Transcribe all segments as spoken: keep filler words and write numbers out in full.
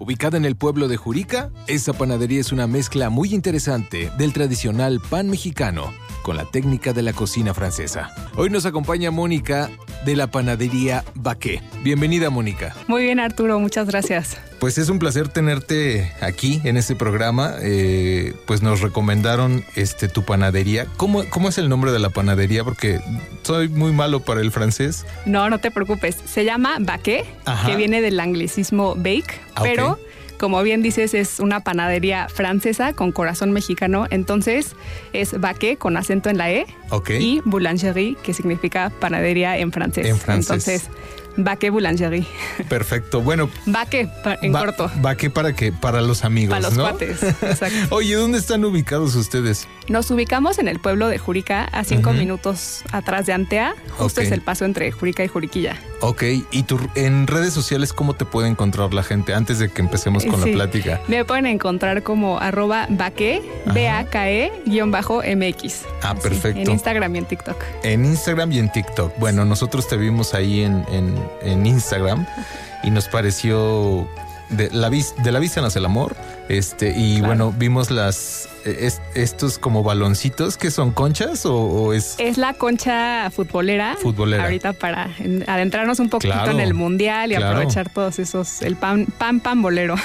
Ubicada en el pueblo de Jurica, esa panadería es una mezcla muy interesante del tradicional pan mexicano con la técnica de la cocina francesa. Hoy nos acompaña Mónica de la panadería Baqué. Bienvenida, Mónica. Muy bien, Arturo, muchas gracias. Pues es un placer tenerte aquí en este programa. Eh, pues nos recomendaron este, tu panadería. ¿Cómo, ¿Cómo es el nombre de la panadería? Porque soy muy malo para el francés. No, no te preocupes. Se llama Baqué, Ajá. que viene del anglicismo bake, ah, pero... Okay. Como bien dices, es una panadería francesa con corazón mexicano, entonces es Baqué con acento en la E, okay. y boulangerie, que significa panadería en francés. En francés. Entonces, Baqué Boulangerie. Perfecto. Bueno. Baqué, en ba- corto. Baqué para qué? Para los amigos, Para los ¿no? cuates, exacto. Oye, ¿dónde están ubicados ustedes? Nos ubicamos en el pueblo de Jurica, a cinco uh-huh. minutos atrás de Antea. Justo okay. es el paso entre Jurica y Juriquilla. Ok. ¿Y tu, en redes sociales cómo te puede encontrar la gente antes de que empecemos con sí. la plática? Me pueden encontrar como arroba Baqué, B A K E, guión bajo M X. Ah, Así, perfecto. En Instagram y en TikTok. En Instagram y en TikTok. Bueno, nosotros te vimos ahí en, en, en Instagram y nos pareció... De la, vis, de la vista nace el amor. Este, y claro. bueno, vimos las es, estos como baloncitos, ¿que son conchas o, o es? Es la concha futbolera. Futbolera. Ahorita para adentrarnos un poquito claro, en el mundial y claro. aprovechar todos esos, el pan, pan, pan bolero.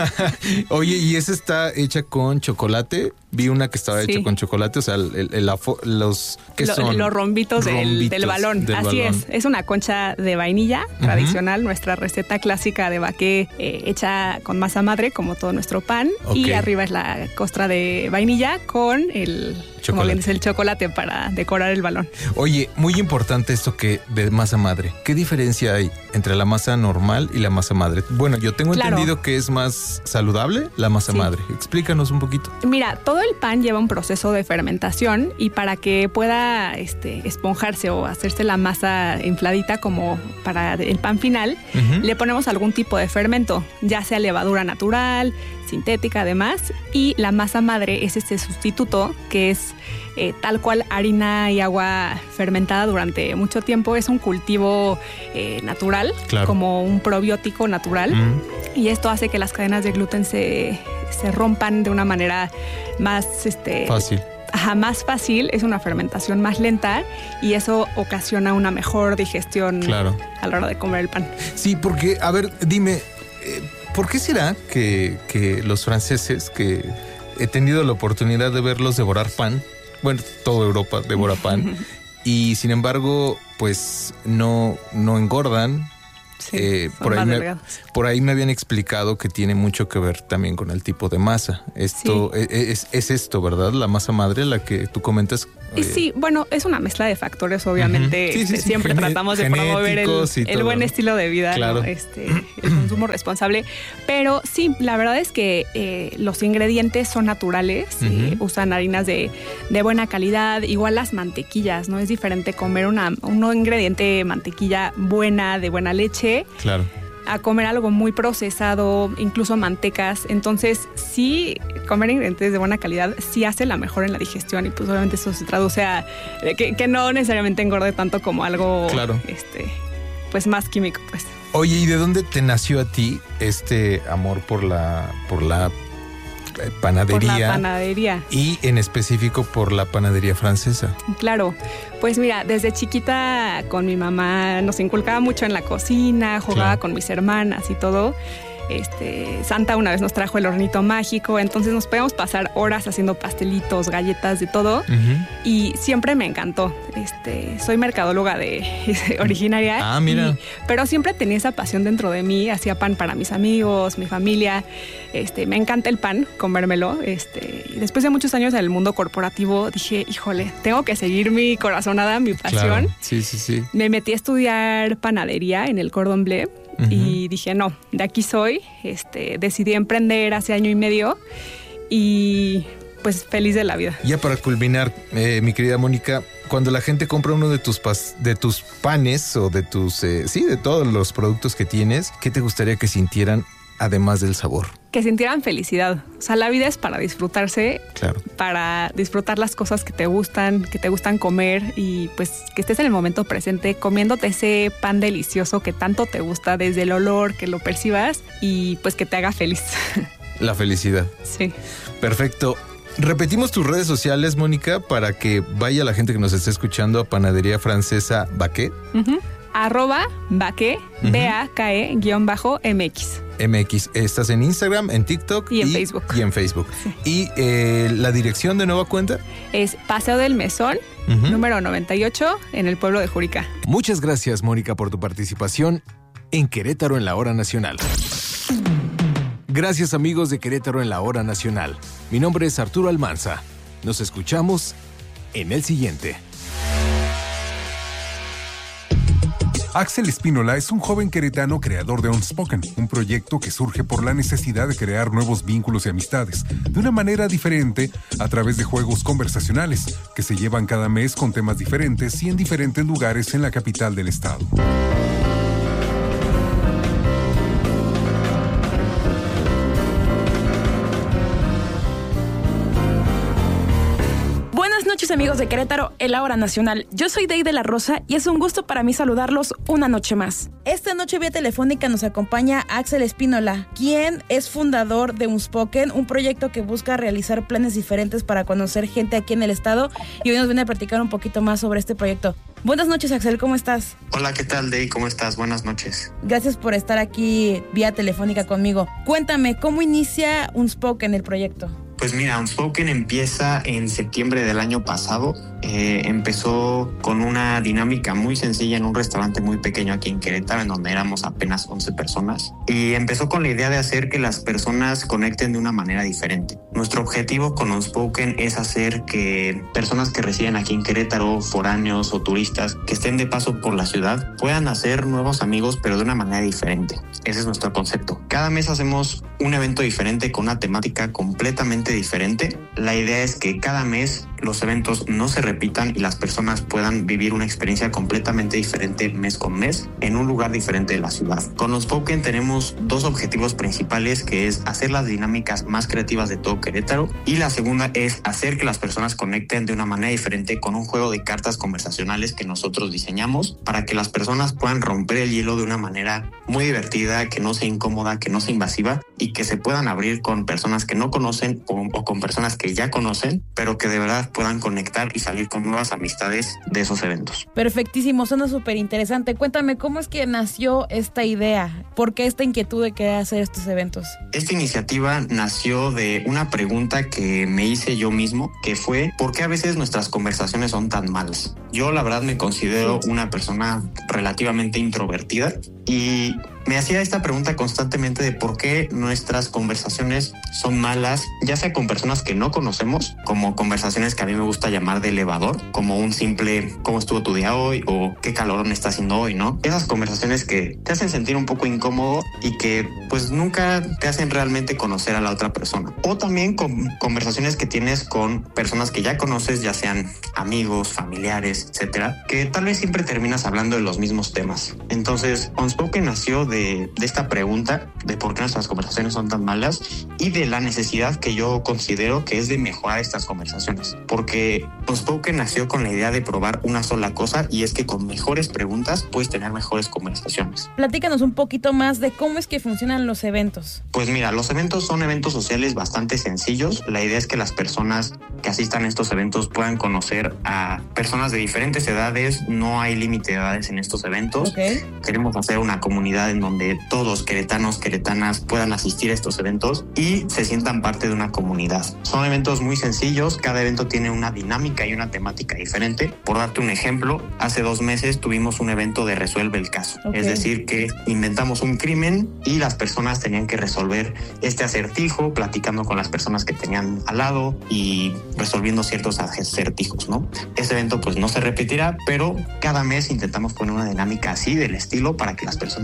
Oye, ¿y esa está hecha con chocolate? Vi una que estaba sí. hecha con chocolate, o sea, el, el, el, los ¿qué Lo, son? Los rombitos, rombitos del, del balón. Del Así balón. es. Es una concha de vainilla uh-huh. tradicional, nuestra receta clásica de Baqué, eh, hecha con masa madre, como todo nuestro pan. Okay. Y arriba es la costra de vainilla con el, chocolate. Como bien dice, el chocolate para decorar el balón. Oye, muy importante esto que de masa madre. ¿Qué diferencia hay entre la masa normal y la masa madre? Bueno, yo tengo claro. entendido que es más saludable la masa sí. madre. Explícanos un poquito. Mira, todo el pan lleva un proceso de fermentación y para que pueda este, esponjarse o hacerse la masa infladita como para el pan final, uh-huh. le ponemos algún tipo de fermento, ya sea levadura natural, sintética además, y la masa madre es este sustituto que es eh, tal cual harina y agua fermentada durante mucho tiempo. Es un cultivo eh, natural, claro. como un probiótico natural, uh-huh. y esto hace que las cadenas de gluten se, se rompan de una manera más este, fácil. Ajá, más fácil, es una fermentación más lenta y eso ocasiona una mejor digestión claro. a la hora de comer el pan. Sí, porque, a ver, dime, eh, ¿por qué será que, que los franceses, que he tenido la oportunidad de verlos devorar pan, bueno, toda Europa devora pan, y sin embargo, pues no, no engordan? Sí, eh, por, ahí me, por ahí me habían explicado que tiene mucho que ver también con el tipo de masa. Esto sí. es, es esto, ¿verdad? La masa madre, la que tú comentas. Eh, sí, bueno, es una mezcla de factores, obviamente. Uh-huh. sí, sí, sí, siempre Gene- tratamos de promover el, el buen estilo de vida, claro. ¿no? este, el consumo responsable. Pero sí, la verdad es que eh, los ingredientes son naturales, uh-huh. eh, usan harinas de, de buena calidad, igual las mantequillas, ¿no? Es diferente comer una, un ingrediente mantequilla buena, de buena leche. Claro. A comer algo muy procesado, incluso mantecas. Entonces, sí, comer ingredientes de buena calidad sí hace la mejor en la digestión y pues obviamente eso se traduce a que, que no necesariamente engorde tanto como algo claro. este, pues más químico, pues. Oye, ¿y de dónde te nació a ti este amor por la por la panadería? Por la panadería. Y en específico por la panadería francesa. Claro, pues mira, desde chiquita con mi mamá nos inculcaba mucho en la cocina, jugaba claro. con mis hermanas y todo. Este, Santa una vez nos trajo el hornito mágico, entonces nos podíamos pasar horas haciendo pastelitos, galletas, de todo. Uh-huh. Y siempre me encantó. Este, soy mercadóloga de, de originaria. Ah, mira. Y, pero siempre tenía esa pasión dentro de mí. Hacía pan para mis amigos, mi familia. Este, me encanta el pan, comérmelo. Este, y después de muchos años en el mundo corporativo dije, híjole, tengo que seguir mi corazonada, mi pasión. Claro. Sí, sí, sí. Me metí a estudiar panadería en el Cordon Bleu. Uh-huh. Y dije, no, de aquí soy. Este, decidí emprender hace año y medio y pues feliz de la vida. Ya para culminar, eh, mi querida Mónica, cuando la gente compra uno de tus pas, de tus panes o de tus, eh, sí, de todos los productos que tienes, ¿qué te gustaría que sintieran además del sabor? que sintieran felicidad. O sea, la vida es para disfrutarse, claro, para disfrutar las cosas que te gustan, que te gustan comer y pues que estés en el momento presente comiéndote ese pan delicioso que tanto te gusta, desde el olor, que lo percibas y pues que te haga feliz. La felicidad. Sí. Perfecto. Repetimos tus redes sociales, Mónica, para que vaya la gente que nos esté escuchando a Panadería Francesa Baquet. Uh-huh. Arroba Baquet, uh-huh. B A K E guión bajo M X. M X. Estás en Instagram, en TikTok y en y, Facebook. Y en Facebook. Sí. ¿Y eh, la dirección de nueva cuenta? Es Paseo del Mesón, uh-huh. número noventa y ocho, en el pueblo de Jurica. Muchas gracias, Mónica, por tu participación en Querétaro en la Hora Nacional. Gracias, amigos de Querétaro en la Hora Nacional. Mi nombre es Arturo Almanza. Nos escuchamos en el siguiente. Axel Espínola es un joven queretano creador de Unspoken, un proyecto que surge por la necesidad de crear nuevos vínculos y amistades, de una manera diferente a través de juegos conversacionales, que se llevan cada mes con temas diferentes y en diferentes lugares en la capital del estado. Buenas noches, amigos de Querétaro en la Hora Nacional. Yo soy Dey de la Rosa y es un gusto para mí saludarlos una noche más. Esta noche vía telefónica nos acompaña Axel Espínola, quien es fundador de Unspoken, un proyecto que busca realizar planes diferentes para conocer gente aquí en el estado, y hoy nos viene a platicar un poquito más sobre este proyecto. Buenas noches, Axel, ¿cómo estás? Hola, ¿qué tal, Dey? ¿Cómo estás? Buenas noches. Gracias por estar aquí vía telefónica conmigo. Cuéntame, ¿cómo inicia Unspoken, el proyecto? Pues mira, Unspoken empieza en septiembre del año pasado. Eh, empezó con una dinámica muy sencilla en un restaurante muy pequeño aquí en Querétaro, en donde éramos apenas once personas. Y empezó con la idea de hacer que las personas conecten de una manera diferente. Nuestro objetivo con Unspoken es hacer que personas que residen aquí en Querétaro, foráneos o turistas que estén de paso por la ciudad, puedan hacer nuevos amigos, pero de una manera diferente. Ese es nuestro concepto. Cada mes hacemos un evento diferente con una temática completamente diferente. La idea es que cada mes los eventos no se repitan y las personas puedan vivir una experiencia completamente diferente mes con mes en un lugar diferente de la ciudad. Con Unspoken tenemos dos objetivos principales, que es hacer las dinámicas más creativas de todo Querétaro, y la segunda es hacer que las personas conecten de una manera diferente con un juego de cartas conversacionales que nosotros diseñamos para que las personas puedan romper el hielo de una manera muy divertida, que no sea incómoda, que no sea invasiva, y que se puedan abrir con personas que no conocen o, o con personas que ya conocen, pero que de verdad puedan conectar y salir con nuevas amistades de esos eventos. Perfectísimo, suena súper interesante. Cuéntame, ¿cómo es que nació esta idea? ¿Por qué esta inquietud de querer hacer estos eventos? Esta iniciativa nació de una pregunta que me hice yo mismo, que fue: ¿por qué a veces nuestras conversaciones son tan malas? Yo la verdad me considero una persona relativamente introvertida y me hacía esta pregunta constantemente de por qué nuestras conversaciones son malas, ya sea con personas que no conocemos, como conversaciones que a mí me gusta llamar de elevador, como un simple ¿cómo estuvo tu día hoy? O ¿qué calorón está haciendo hoy? ¿No? Esas conversaciones que te hacen sentir un poco incómodo y que pues nunca te hacen realmente conocer a la otra persona. O también con conversaciones que tienes con personas que ya conoces, ya sean amigos, familiares, etcétera, que tal vez siempre terminas hablando de los mismos temas. Entonces, Unspoken nació de De, de esta pregunta de por qué nuestras conversaciones son tan malas y de la necesidad que yo considero que es de mejorar estas conversaciones, porque Unspoken nació con la idea de probar una sola cosa, y es que con mejores preguntas puedes tener mejores conversaciones. Platícanos un poquito más de cómo es que funcionan los eventos. Pues mira, los eventos son eventos sociales bastante sencillos. La idea es que las personas que asistan a estos eventos puedan conocer a personas de diferentes edades. No hay límite de edades en estos eventos. Okay. Queremos hacer una comunidad en donde todos los queretanos, queretanas puedan asistir a estos eventos y se sientan parte de una comunidad. Son eventos muy sencillos, cada evento tiene una dinámica y una temática diferente. Por darte un ejemplo, hace dos meses tuvimos un evento de Resuelve el Caso. Okay. Es decir, que inventamos un crimen y las personas tenían que resolver este acertijo, platicando con las personas que tenían al lado y resolviendo ciertos acertijos, ¿no? Ese evento pues no se repetirá, pero cada mes intentamos poner una dinámica así del estilo para que las personas conozcan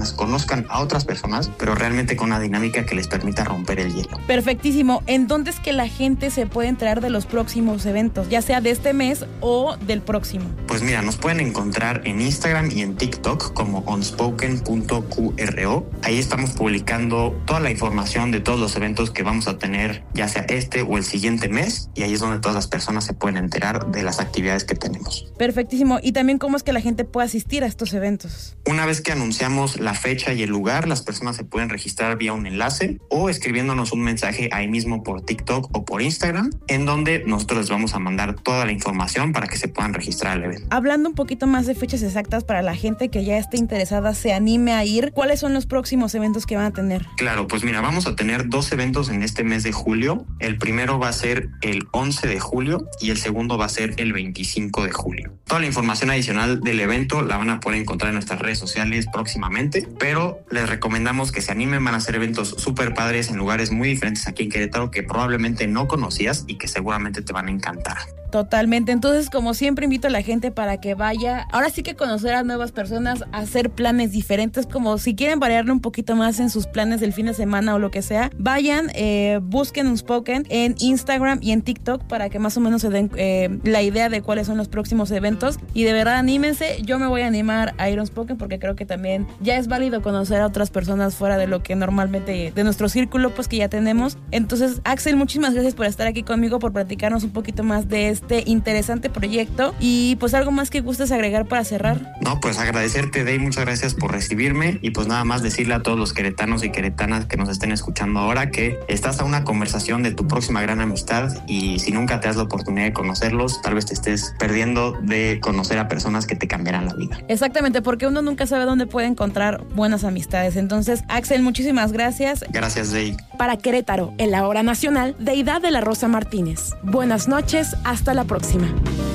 conozcan a otras personas, pero realmente con una dinámica que les permita romper el hielo. Perfectísimo. ¿En dónde es que la gente se puede enterar de los próximos eventos, ya sea de este mes o del próximo? Pues mira, nos pueden encontrar en Instagram y en TikTok como unspoken punto Q R O. Ahí estamos publicando toda la información de todos los eventos que vamos a tener, ya sea este o el siguiente mes, y ahí es donde todas las personas se pueden enterar de las actividades que tenemos. Perfectísimo. ¿Y también cómo es que la gente puede asistir a estos eventos? Una vez que anunciamos la fecha y el lugar, las personas se pueden registrar vía un enlace o escribiéndonos un mensaje ahí mismo por TikTok o por Instagram, en donde nosotros les vamos a mandar toda la información para que se puedan registrar al evento. Hablando un poquito más de fechas exactas para la gente que ya esté interesada, se anime a ir, ¿cuáles son los próximos eventos que van a tener? Claro, pues mira, vamos a tener dos eventos en este mes de julio. El primero va a ser el once de julio y el segundo va a ser el veinticinco de julio. Toda la información adicional del evento la van a poder encontrar en nuestras redes sociales próximamente, pero les recomendamos que se animen. Van a ser eventos súper padres en lugares muy diferentes aquí en Querétaro que probablemente no conocías y que seguramente te van a encantar. Totalmente. Entonces, como siempre, invito a la gente para que vaya, ahora sí que conocer a nuevas personas, hacer planes diferentes, como si quieren variarle un poquito más en sus planes del fin de semana o lo que sea, vayan, eh, busquen Unspoken en Instagram y en TikTok para que más o menos se den eh, la idea de cuáles son los próximos eventos, y de verdad anímense. Yo me voy a animar a ir a Unspoken porque creo que también ya es válido conocer a otras personas fuera de lo que normalmente, de nuestro círculo pues que ya tenemos. Entonces, Axel, muchísimas gracias por estar aquí conmigo, por platicarnos un poquito más de este Este interesante proyecto, y pues algo más que gustes agregar para cerrar. No, pues agradecerte, Dey, muchas gracias por recibirme, y pues nada más decirle a todos los queretanos y queretanas que nos estén escuchando ahora que estás a una conversación de tu próxima gran amistad, y si nunca te das la oportunidad de conocerlos, tal vez te estés perdiendo de conocer a personas que te cambiarán la vida. Exactamente, porque uno nunca sabe dónde puede encontrar buenas amistades. Entonces, Axel, muchísimas gracias. Gracias, Dey. Para Querétaro, en la hora nacional, Deidad de la Rosa Martínez. Buenas noches, hasta la próxima.